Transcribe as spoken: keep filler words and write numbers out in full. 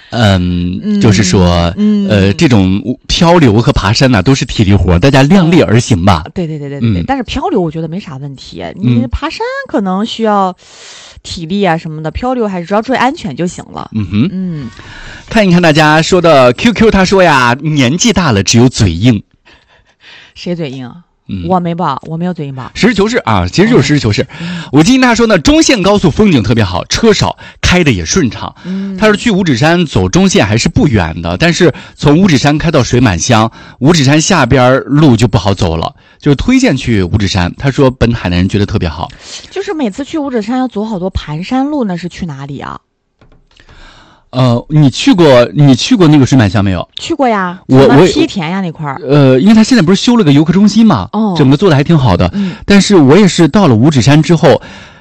嗯，就是说，嗯、呃，这种漂流和爬山呢、啊，都是体力活，大家量力而行吧。 嗯、对对对对对、嗯，但是漂流我觉得没啥问题，你爬山可能需要体力啊什么的，漂流还是只要注意安全就行了。 嗯哼，嗯，看一看大家说的 Q Q， 他说呀，年纪大了只有嘴硬。 谁嘴硬啊？嗯、我没吧，我没有嘴硬吧？ 实事求是啊，其实就是实事求是。嗯、我听他说呢，中线高速风景特别好，车少，开的也顺畅。嗯，他说去五指山走中线还是不远的，但是从五指山开到水满乡，五指山下边路就不好走了，就是推荐去五指山。他说本海的人觉得特别好。 就是每次去五指山要走好多盘山路，那是去哪里啊？ 呃，你去过你去过那个水满乡没有？ 去过呀， 我我梯田呀那块儿。 呃，因为他现在不是修了个游客中心嘛，哦，整个做的还挺好的。嗯，但是我也是到了五指山之后。